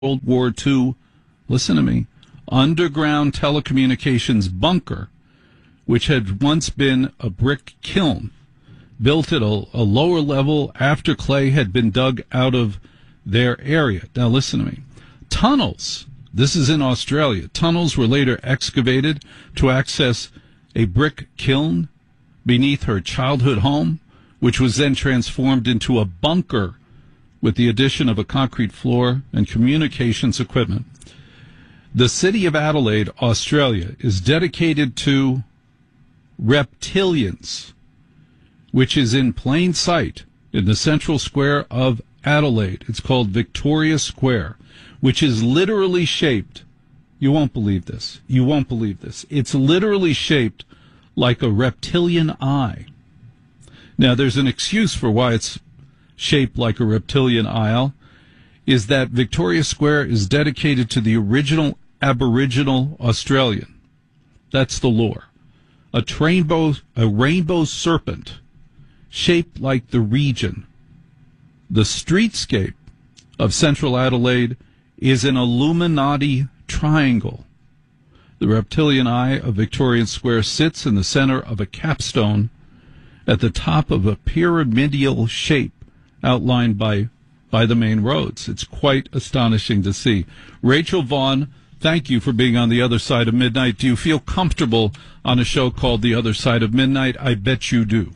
World War II, listen to me, underground telecommunications bunker, which had once been a brick kiln, built at a lower level after clay had been dug out of their area. Now listen to me. Tunnels, this is in Australia, tunnels were later excavated to access a brick kiln beneath her childhood home, which was then transformed into a bunker with the addition of a concrete floor and communications equipment. The city of Adelaide, Australia, is dedicated to reptilians, which is in plain sight in the central square of Adelaide. It's called Victoria Square, which is literally shaped, you won't believe this, it's literally shaped like a reptilian eye. Now, there's an excuse for why it's shaped like a reptilian eye, is that Victoria Square is dedicated to the original Aboriginal Australian. That's the lore. A rainbow serpent shaped like the region. The streetscape of central Adelaide is an Illuminati triangle. The reptilian eye of Victoria Square sits in the center of a capstone at the top of a pyramidal shape outlined by the main roads. It's quite astonishing to see. Rachel Vaughn, thank you for being on the other side of midnight. Do you feel comfortable on a show called The Other Side of Midnight? I bet you do.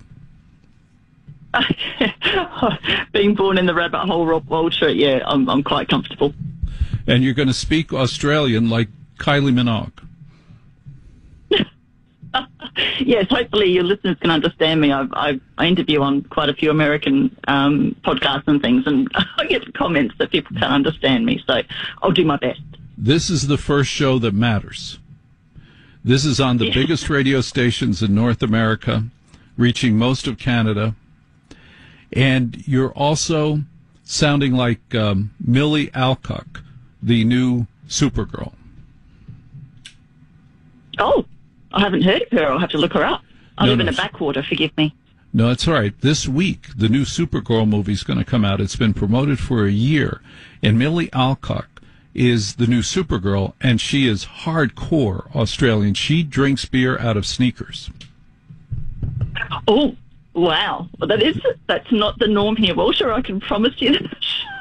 Being born in the rabbit hole, Rob Walter, yeah, I'm quite comfortable. And you're going to speak Australian like Kylie Minogue. Yes, hopefully your listeners can understand me. I interview on quite a few American podcasts and things, and I get comments that people can't understand me, so I'll do my best. This is the first show that matters. This is on the biggest radio stations in North America, reaching most of Canada. And you're also sounding like Millie Alcock, the new Supergirl. Oh, I haven't heard of her. I'll have to look her up. I live in a backwater, forgive me. No, that's all right. This week, the new Supergirl movie is going to come out. It's been promoted for a year. And Millie Alcock is the new Supergirl, and she is hardcore Australian. She drinks beer out of sneakers. Oh, wow. Well, that's not the norm here, Walter. I can promise you that.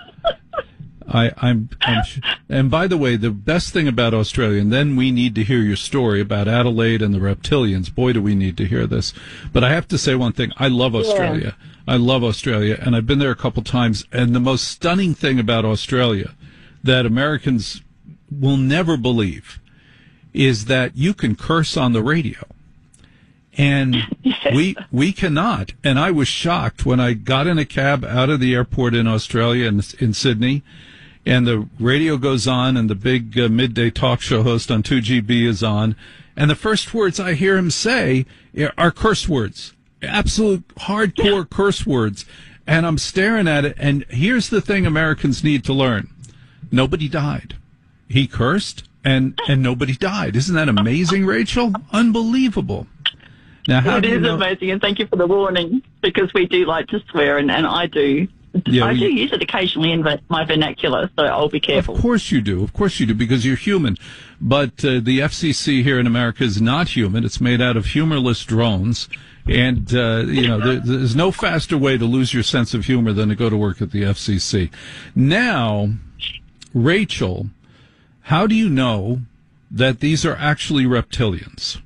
And by the way, the best thing about Australia, and then we need to hear your story about Adelaide and the reptilians. Boy, do we need to hear this. But I have to say one thing. I love Australia. Yeah. I love Australia, and I've been there a couple times. And the most stunning thing about Australia that Americans will never believe is that you can curse on the radio. And we cannot. And I was shocked when I got in a cab out of the airport in Australia, in Sydney, and the radio goes on, and the big midday talk show host on 2GB is on, and the first words I hear him say are curse words, absolute hardcore curse words. And I'm staring at it, and here's the thing Americans need to learn. Nobody died. He cursed, and nobody died. Isn't that amazing, Rachel? Unbelievable. Now, it is amazing, and thank you for the warning, because we do like to swear, and I do. Yeah, I do use it occasionally in my vernacular, so I'll be careful. Of course you do, because you're human. But the FCC here in America is not human. It's made out of humorless drones. And, there's no faster way to lose your sense of humor than to go to work at the FCC. Now, Rachel, how do you know that these are actually reptilians?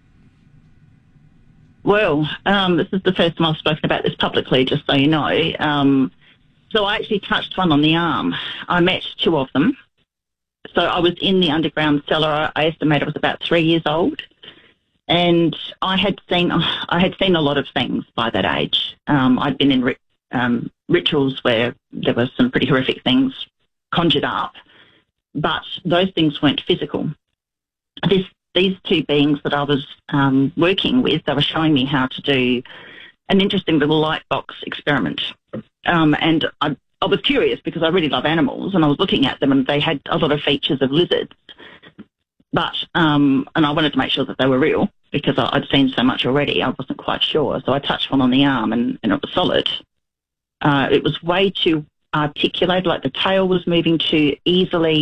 Well, this is the first time I've spoken about this publicly, just so you know. So I actually touched one on the arm. I met two of them. So I was in the underground cellar. I estimate I was about 3 years old. And I had seen a lot of things by that age. I'd been in rituals where there were some pretty horrific things conjured up, but those things weren't physical. These two beings that I was working with, they were showing me how to do an interesting little light box experiment. And I was curious because I really love animals, and I was looking at them, and they had a lot of features of lizards. But, and I wanted to make sure that they were real because I'd seen so much already. I wasn't quite sure. So I touched one on the arm, and it was solid. It was way too articulated, like the tail was moving too easily